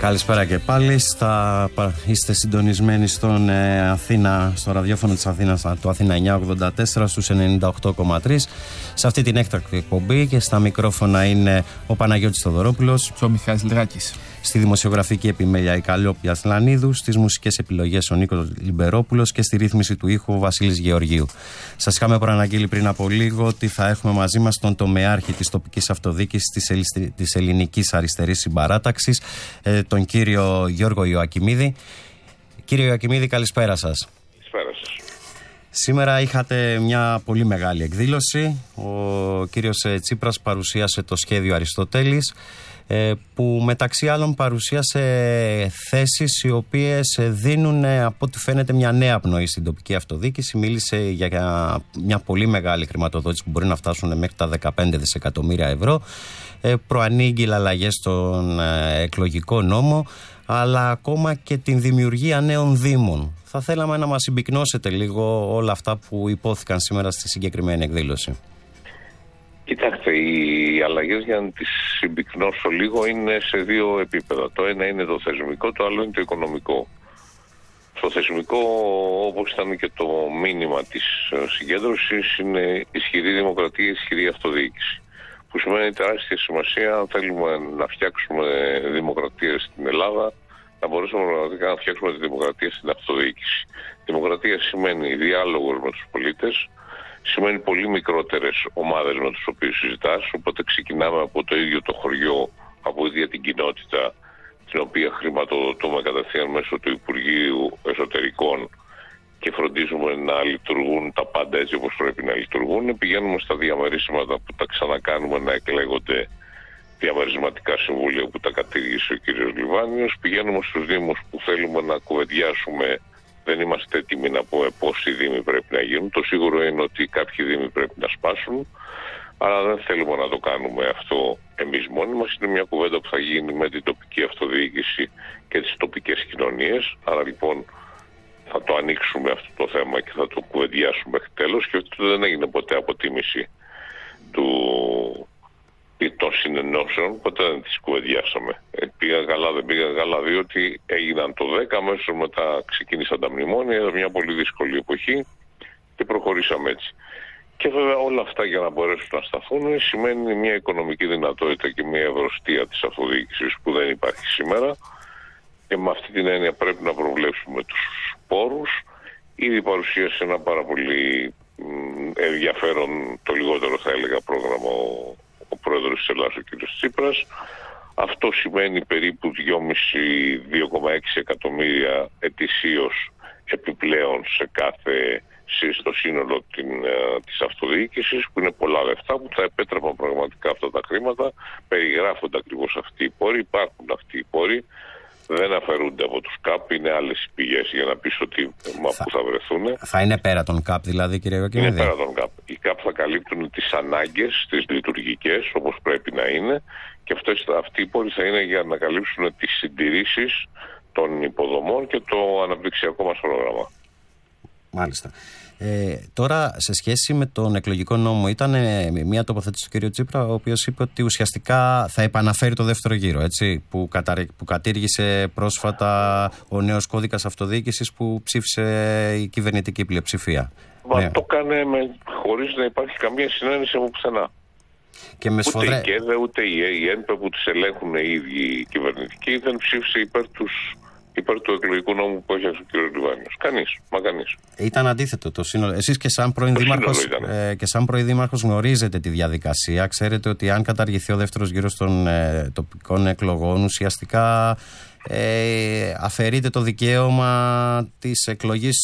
Καλησπέρα και πάλι. Είστε συντονισμένοι στον Αθήνα, στο ραδιόφωνο της Αθήνας, το Αθήνα 984 στους 98,3. Σε αυτή την έκτακτη εκπομπή και στα μικρόφωνα είναι ο Παναγιώτης Θοδωρόπουλος και ο Μιχάλης Λιράκης. Στη δημοσιογραφική επιμέλεια η Καλλιόπια Λανίδου, στις μουσικές επιλογές ο Νίκος Λιμπερόπουλος και στη ρύθμιση του ήχου ο Βασίλης Γεωργίου. Σας είχαμε προαναγγείλει πριν από λίγο ότι θα έχουμε μαζί μας τον τομεάρχη της τοπικής αυτοδιοίκησης της Ελληνικής Αριστερής Συμπαράταξης, τον κύριο Γιώργο Ιωακιμίδη. Κύριε Ιωακιμίδη, καλησπέρα σας. Καλησπέρα σας. Σήμερα είχατε μια πολύ μεγάλη εκδήλωση. Ο κύριος Τσίπρας παρουσίασε το σχέδιο Αριστοτέλης, που μεταξύ άλλων παρουσίασε θέσεις οι οποίες δίνουν, από ό,τι φαίνεται, μια νέα πνοή στην τοπική αυτοδιοίκηση. Μίλησε για μια πολύ μεγάλη χρηματοδότηση που μπορεί να φτάσουν μέχρι τα 15 δισεκατομμύρια ευρώ. Προανήγγειλε αλλαγές στον εκλογικό νόμο, αλλά ακόμα και την δημιουργία νέων δήμων. Θα θέλαμε να μας συμπυκνώσετε λίγο όλα αυτά που υπόθηκαν σήμερα στη συγκεκριμένη εκδήλωση. Κοιτάξτε, οι αλλαγές, για να τις συμπυκνώσω λίγο, είναι σε δύο επίπεδα. Το ένα είναι το θεσμικό, το άλλο είναι το οικονομικό. Στο θεσμικό, όπως ήταν και το μήνυμα της συγκέντρωσης, είναι ισχυρή δημοκρατία, ισχυρή αυτοδιοίκηση. Που σημαίνει τεράστια σημασία, αν θέλουμε να φτιάξουμε δημοκρατία στην Ελλάδα, να μπορέσουμε πραγματικά να φτιάξουμε τη δημοκρατία στην αυτοδιοίκηση. Δημοκρατία σημαίνει διάλογος με τους πολίτες, σημαίνει πολύ μικρότερες ομάδες με τους οποίους συζητάς, οπότε ξεκινάμε από το ίδιο το χωριό, από ίδια την κοινότητα, την οποία χρηματοδοτούμε κατευθείαν μέσω του Υπουργείου Εσωτερικών και φροντίζουμε να λειτουργούν τα πάντα έτσι όπως πρέπει να λειτουργούν. Πηγαίνουμε στα διαμερίσματα που τα ξανακάνουμε να εκλέγονται διαμερισματικά συμβούλια που τα κατήργησε ο κ. Λιβάνιος. Πηγαίνουμε στους Δήμους που θέλουμε να κουβεντιάσουμε. Δεν είμαστε έτοιμοι να πούμε πόσοι Δήμοι πρέπει να γίνουν. Το σίγουρο είναι ότι κάποιοι Δήμοι πρέπει να σπάσουν. Αλλά δεν θέλουμε να το κάνουμε αυτό εμείς μόνοι μας. Είναι μια κουβέντα που θα γίνει με την τοπική αυτοδιοίκηση και τις τοπικές κοινωνίες. Άρα λοιπόν θα το ανοίξουμε αυτό το θέμα και θα το κουβεντιάσουμε μέχρι τέλος. Και αυτό δεν έγινε ποτέ αποτίμηση των συνενώσεων, ποτέ δεν τις κουβεντιάσαμε. Πήγαν καλά, δεν πήγαν καλά, διότι έγιναν το 10, αμέσως μετά ξεκίνησαν τα μνημόνια, ήταν μια πολύ δύσκολη εποχή και προχωρήσαμε έτσι. Και βέβαια όλα αυτά, για να μπορέσουν να σταθούν, σημαίνει μια οικονομική δυνατότητα και μια ευρωστία της αυτοδιοίκησης που δεν υπάρχει σήμερα, και με αυτή την έννοια πρέπει να προβλέψουμε τους πόρους. Ήδη παρουσίασε ένα πάρα πολύ ενδιαφέρον, το λιγότερο θα έλεγα, πρόγραμμα ο πρόεδρος της Ελλάδας, ο κ. Τσίπρας. Αυτό σημαίνει περίπου 2,6 εκατομμύρια ετησίως επιπλέον σε κάθε στο σύνολο της αυτοδιοίκησης, που είναι πολλά λεφτά που θα επέτρεπαν πραγματικά αυτά τα χρήματα. Περιγράφονται ακριβώς αυτοί οι πόροι, υπάρχουν αυτοί οι πόροι, δεν αφαιρούνται από τους ΚΑΠ, είναι άλλες πηγές για να πεις ότι που θα βρεθούν. Θα είναι πέρα των ΚΑΠ δηλαδή, κύριε Ιωακιμίδη? Είναι πέρα των ΚΑΠ. Οι ΚΑΠ θα καλύπτουν τις ανάγκες, τις λειτουργικές, όπως πρέπει να είναι, και αυτοί οι πόροι θα είναι για να καλύψουν τις συντηρήσεις των υποδομών και το αναπτυξιακό μας πρόγραμμα. Μάλιστα. Τώρα, σε σχέση με τον εκλογικό νόμο, ήταν μια τοποθέτηση του κ. Τσίπρα, ο οποίος είπε ότι ουσιαστικά θα επαναφέρει το δεύτερο γύρο, έτσι, που κατήργησε πρόσφατα ο νέος κώδικας αυτοδιοίκησης που ψήφισε η κυβερνητική πλειοψηφία. Μα το έκανε χωρίς να υπάρχει καμία συνένεση από πουθενά. Και με ούτε η ΚΕΔΕ, ούτε η ΕΝΠΕ που τις ελέγχουν οι ίδιοι οι κυβερνητικοί δεν ψήφισε υπέρ του εκλογικού νόμου που έχει ο κ. Λιβάνιος. Κανείς. Ήταν αντίθετο το σύνολο. Εσείς και σαν προεδήμαρχος γνωρίζετε τη διαδικασία. Ξέρετε ότι αν καταργηθεί ο δεύτερος γύρος των τοπικών εκλογών, ουσιαστικά αφαιρείται το δικαίωμα της εκλογής